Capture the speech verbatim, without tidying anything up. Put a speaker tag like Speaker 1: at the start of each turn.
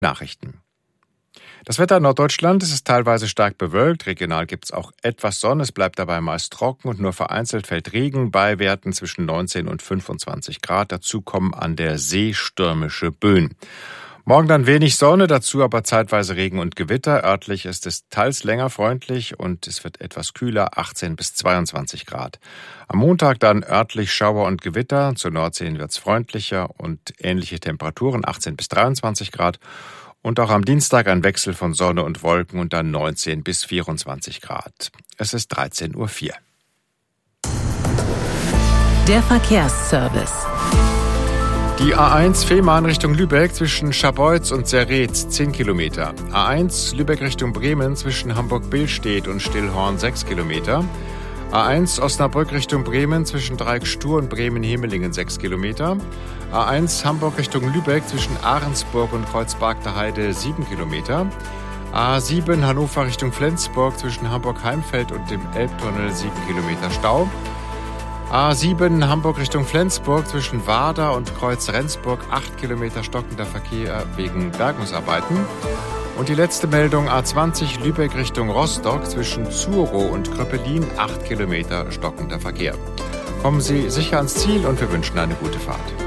Speaker 1: Nachrichten. Das Wetter in Norddeutschland, es ist teilweise stark bewölkt, regional gibt es auch etwas Sonne, es bleibt dabei meist trocken und nur vereinzelt fällt Regen bei Werten zwischen neunzehn und fünfundzwanzig Grad. Dazu kommen an der See stürmische Böen. Morgen dann wenig Sonne, dazu aber zeitweise Regen und Gewitter. Örtlich ist es teils länger freundlich und es wird etwas kühler, achtzehn bis zweiundzwanzig Grad. Am Montag dann örtlich Schauer und Gewitter, zur Nordsee wird es freundlicher und ähnliche Temperaturen, achtzehn bis dreiundzwanzig Grad. Und auch am Dienstag ein Wechsel von Sonne und Wolken und dann neunzehn bis vierundzwanzig Grad. Es ist dreizehn Uhr vier.
Speaker 2: Der Verkehrsservice.
Speaker 1: Die A eins Fehmarn Richtung Lübeck zwischen Scharbeutz und Serretz zehn Kilometer. A eins Lübeck Richtung Bremen zwischen Hamburg-Billstedt und Stillhorn sechs Kilometer. A eins Osnabrück Richtung Bremen zwischen Dreiecksstuhr und Bremen-Hemelingen sechs Kilometer. A eins Hamburg Richtung Lübeck zwischen Ahrensburg und Kreuzberg der Heide sieben Kilometer. A sieben Hannover Richtung Flensburg zwischen Hamburg-Heimfeld und dem Elbtunnel sieben Kilometer Stau. A sieben Hamburg Richtung Flensburg zwischen Warder und Kreuz Rendsburg acht Kilometer stockender Verkehr wegen Bergungsarbeiten. Und die letzte Meldung A zwanzig Lübeck Richtung Rostock zwischen Zuro und Kröppelin acht Kilometer stockender Verkehr. Kommen Sie sicher ans Ziel und wir wünschen eine gute Fahrt.